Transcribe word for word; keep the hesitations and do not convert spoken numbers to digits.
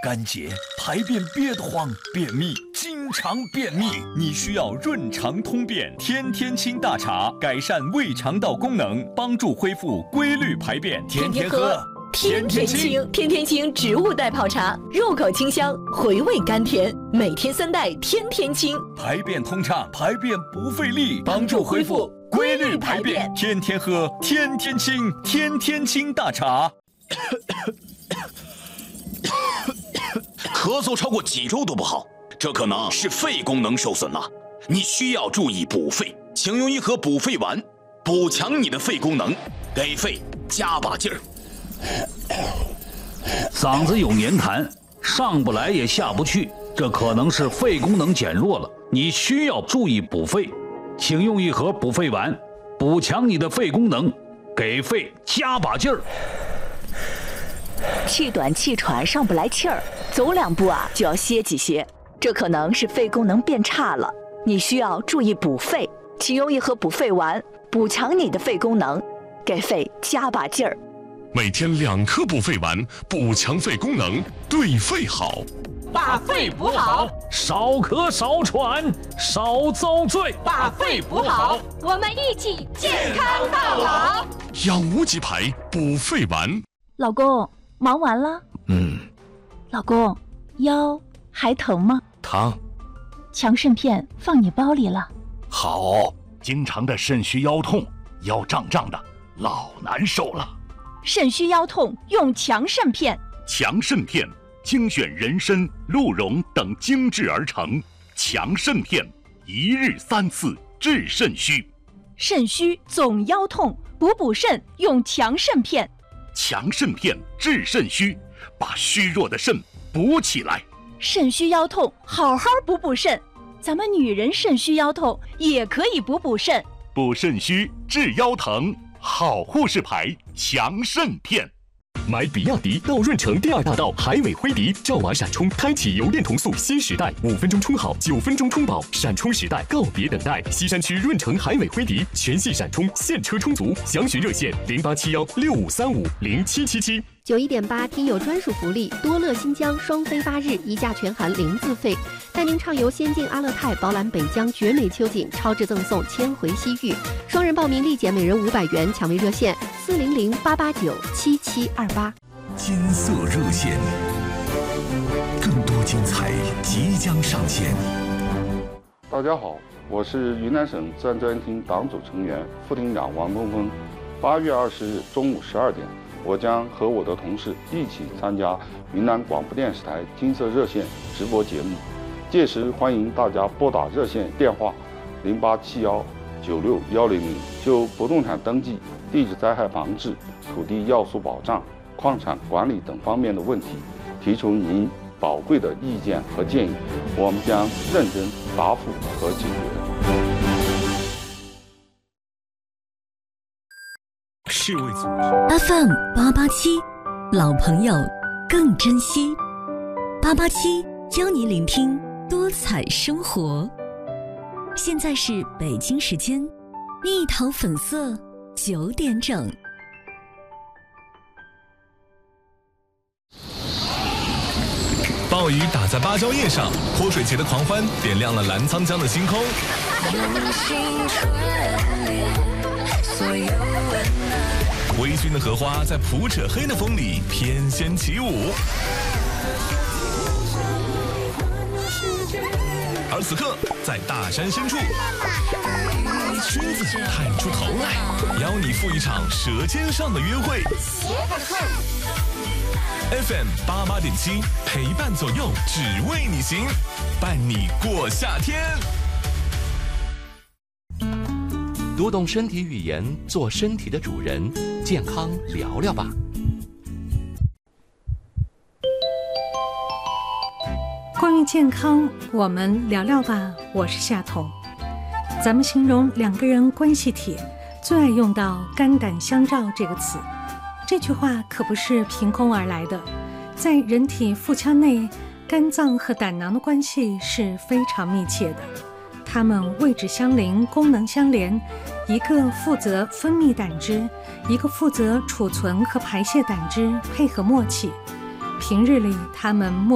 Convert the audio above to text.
干结、排便憋得慌、便秘、经常便秘，你需要润肠通便天天清大茶，改善胃肠道功能，帮助恢复规律排便。天天喝， 天天清。天天清植物代泡茶，入口清香，回味甘甜。每天三袋，天天清， 排便通畅，排便不费力，帮助恢复规律排便。天天喝，天天清，天天清大茶。 咳嗽超过几周都不好，这可能是肺功能受损了，你需要注意补肺，请用一盒补肺丸，补强你的肺功能，给肺加把劲儿。 嗓子有黏痰，上不来也下不去，这可能是肺功能减弱了，你需要注意补肺，请用一盒补肺丸，补强你的肺功能，给肺加把劲儿。 气短气喘上不来气儿，走两步啊就要歇几歇，这可能是肺功能变差了，你需要注意补肺，请用一盒补肺丸，补强你的肺功能，给肺加把劲儿。 每天两颗补肺丸，补强肺功能，对肺好。 把肺补好， 少咳少喘少遭罪。 把肺补好， 我们一起健康到老。 养无极牌补肺丸。 老公，忙完了？ 嗯。 老公，腰还疼吗？ 疼。 强肾片放你包里了。 好。经常的肾虚腰痛，腰胀胀的，老难受了。 肾虚腰痛用强肾片。 强肾片精选人参、鹿茸等精制而成，强肾片一日三次治肾虚。 肾虚总腰痛，补补肾用强肾片。 强肾片治肾虚，把虚弱的肾补起来。 肾虚腰痛，好好补补肾。咱们女人肾虚腰痛也可以补补肾。 补肾虚治腰疼，好护士牌强肾片。 买比亚迪到润城第二大道海伟辉迪兆瓦闪充，开启油电同速新时代，五分钟充好，九分钟充饱，闪充时代告别等待。西山区润城海伟辉迪全系闪充，现车充足，详询热线零八七幺六五三五零七七七。 九一点八听友专属福利，多乐新疆双飞八日，一价全含零自费，带您畅游仙境阿勒泰，饱览北疆绝美秋景，超值赠送千回西域。双人报名立减每人五百元，抢位热线四零零八八九七七二八。 金色热线，更多精彩即将上线。 大家好，我是云南省自然专厅党组成员、副厅长王东峰。八月二十日中午十二点，我将和我的同事一起参加云南广播电视台金色热线直播节目，届时欢迎大家拨打热线电话零八七幺九六幺零零，就不动产登记、地质灾害防治、土地要素保障、矿产管理等方面的问题，提出您宝贵的意见和建议，我们将认真答复和解决。 世卫组织 F M 八八七，老朋友更珍惜。八八七教你聆听多彩生活。现在是北京时间蜜桃粉色九点整。 暴雨打在芭蕉叶上，泼水节的狂欢点亮了澜沧江的星空。微醺的荷花在普者黑的风里翩跹起舞，而此刻在大山深处，君子探出头来，邀你赴一场舌尖上的约会。F M 八八点七，陪伴左右，只为你行，伴你过夏天。 读懂身体语言，做身体的主人，健康聊聊吧。 关于健康，我们聊聊吧。我是夏彤。咱们形容两个人关系铁，最爱用到肝胆相照这个词。这句话可不是凭空而来的，在人体腹腔内，肝脏和胆囊的关系是非常密切的，它们位置相邻，功能相连，一个负责分泌胆汁，一个负责储存和排泄胆汁，配合默契。平日里它们默